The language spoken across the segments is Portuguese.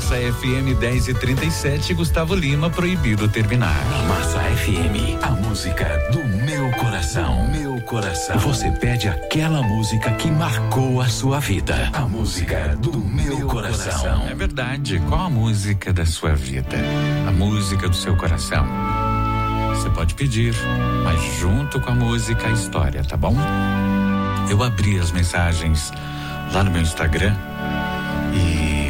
Massa FM 10h37, Gustavo Lima, Proibido Terminar. Massa FM, a música do meu coração. Meu coração. Você pede aquela música que marcou a sua vida. A música do meu coração. É verdade. Qual a música da sua vida? A música do seu coração. Você pode pedir, mas junto com a música, a história, tá bom? Eu abri as mensagens lá no meu Instagram e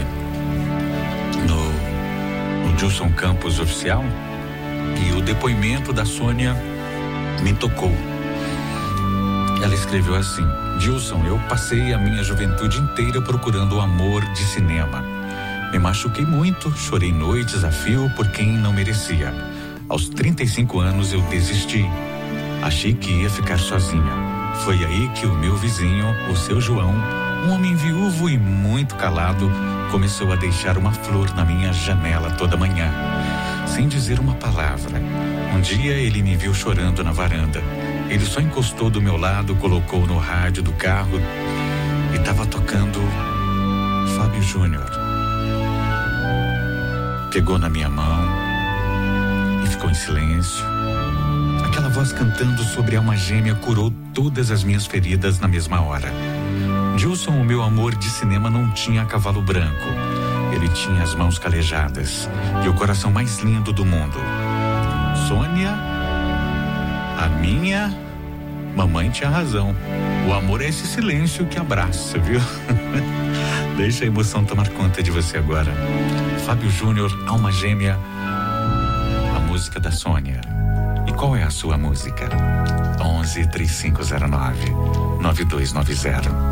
no Gilson Campos Oficial, e o depoimento da Sônia me tocou. Ela escreveu assim: Gilson, eu passei a minha juventude inteira procurando o amor de cinema. Me machuquei muito, chorei noites a fio por quem não merecia. Aos 35 anos eu desisti. Achei que ia ficar sozinha. Foi aí que o meu vizinho, o seu João, um homem viúvo e muito calado, começou a deixar uma flor na minha janela toda manhã, sem dizer uma palavra. Um dia ele me viu chorando na varanda. Ele só encostou do meu lado, colocou no rádio do carro e estava tocando Fábio Júnior. Pegou na minha mão e ficou em silêncio. Aquela voz cantando sobre a alma gêmea curou todas as minhas feridas na mesma hora. Gilson, o meu amor de cinema, não tinha cavalo branco. Ele tinha as mãos calejadas e o coração mais lindo do mundo. Sônia, a minha mamãe tinha razão. O amor é esse silêncio que abraça, viu? Deixa a emoção tomar conta de você agora. Fábio Júnior, Alma Gêmea, a música da Sônia. E qual é a sua música? 11 3509 9290.